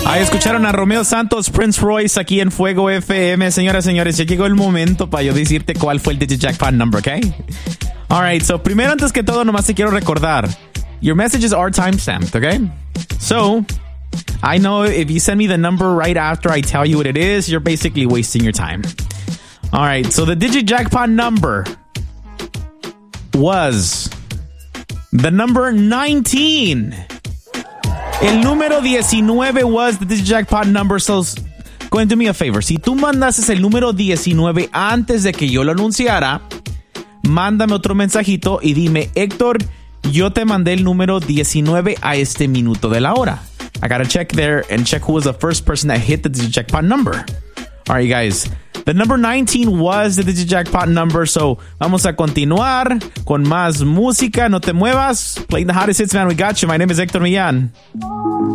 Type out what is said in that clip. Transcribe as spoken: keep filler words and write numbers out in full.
Ahí escucharon a Romeo Santos, Prince Royce aquí en Fuego F M. Señoras y señores, ya llegó el momento para yo decirte cuál fue el Digit Jackpot number, ¿ok? Alright, so primero antes que todo nomás te quiero recordar, your messages are timestamped, ¿ok? So, I know if you send me the number right after I tell you what it is, you're basically wasting your time. Alright, so the Digit Jackpot number was the number nineteen. El número diecinueve was the Digit Jackpot number, so go and do me a favor. Si tú mandases el número diecinueve antes de que yo lo anunciara, mándame otro mensajito y dime, Héctor, yo te mandé el número diecinueve a este minuto de la hora. I gotta check there and check who was the first person that hit the Digit Jackpot number. All right, guys. The number nineteen was the Digit Jackpot number, so vamos a continuar con más música. No te muevas. Playing the hottest hits, man. We got you. My name is Héctor Millán.